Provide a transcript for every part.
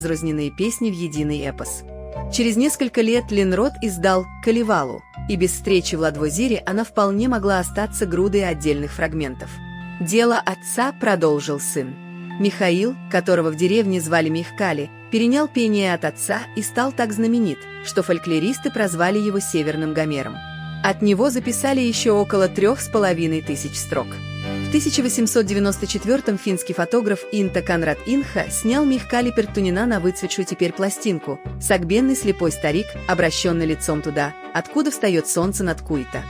разрозненные песни в единый эпос. Через несколько лет Линрод издал «Калевалу», и без встречи в Ладвозире она вполне могла остаться грудой отдельных фрагментов. Дело отца продолжил сын. Михаил, которого в деревне звали Михкали, перенял пение от отца и стал так знаменит, что фольклористы прозвали его Северным Гомером. От него записали еще около 3500 строк. В 1894-м финский фотограф Инта Конрад Инха снял Михкали Пертунина на выцветшую теперь пластинку «Согбенный слепой старик, обращенный лицом туда, откуда встает солнце над Куйта».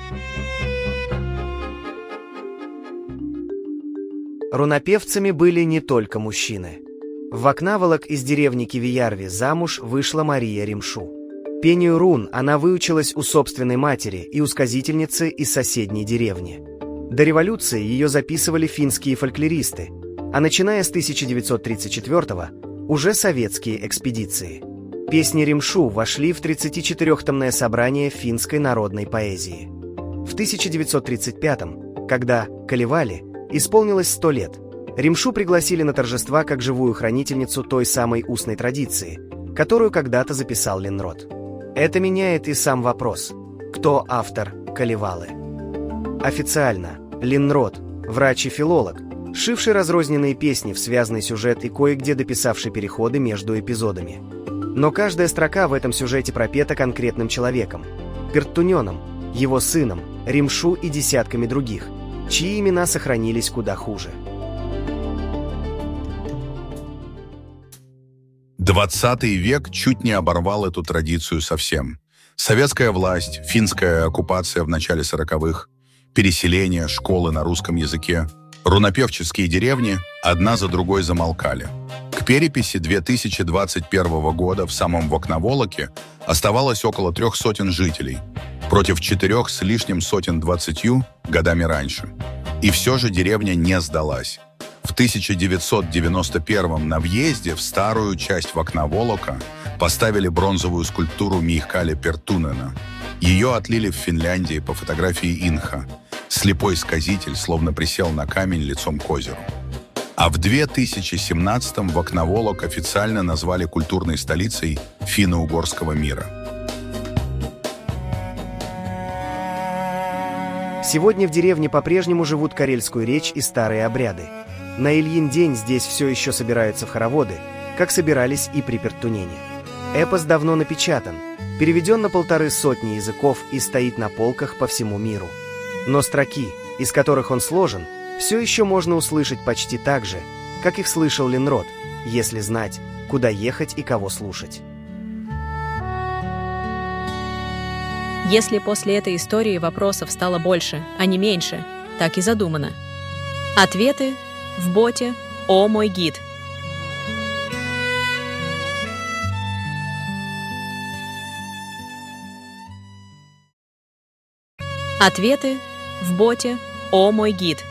Рунопевцами были не только мужчины. В Вакнаволок из деревни Кивиярви замуж вышла Мария Римшу. Пению рун она выучилась у собственной матери и у сказительницы из соседней деревни. До революции ее записывали финские фольклористы, а начиная с 1934-го уже советские экспедиции. Песни Римшу вошли в 34-томное собрание финской народной поэзии. В 1935-м, когда «Калевали» исполнилось 100 лет, Римшу пригласили на торжества как живую хранительницу той самой устной традиции, которую когда-то записал Линрод. Это меняет и сам вопрос: кто автор «Калевалы»? Официально Линрод, врач и филолог, сшивший разрозненные песни в связанный сюжет и кое-где дописавший переходы между эпизодами. Но каждая строка в этом сюжете пропета конкретным человеком: Пертуненом, его сыном, Римшу и десятками других, чьи имена сохранились куда хуже. 20 век чуть не оборвал эту традицию совсем. Советская власть, финская оккупация в начале 40-х, переселение, школы на русском языке, рунопевческие деревни одна за другой замолкали. К переписи 2021 года в самом Вакнаволоке оставалось около 300 жителей, против 4 с лишним сотен 20 годами раньше. И все же деревня не сдалась. В 1991 на въезде в старую часть Вакнаволока поставили бронзовую скульптуру Михкали Пертунена. Ее отлили в Финляндии по фотографии Инха. Слепой сказитель словно присел на камень лицом к озеру. А в 2017-м Вакнаволок официально назвали культурной столицей финно-угорского мира. Сегодня в деревне по-прежнему живут карельскую речь и старые обряды. На Ильин день здесь все еще собираются в хороводы, как собирались и при Пертунене. Эпос давно напечатан, переведен на 150 языков и стоит на полках по всему миру. Но строки, из которых он сложен, все еще можно услышать почти так же, как их слышал Линрод, если знать, куда ехать и кого слушать. Если после этой истории вопросов стало больше, а не меньше, так и задумано. Ответы в боте «О мой гид». Ответы в боте «О мой гид».